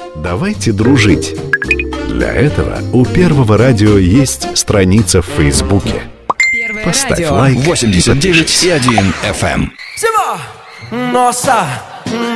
Давайте дружить. Для этого у Первого радио есть страница в Фейсбуке. Поставь лайк. 89,1 FM. Nossa!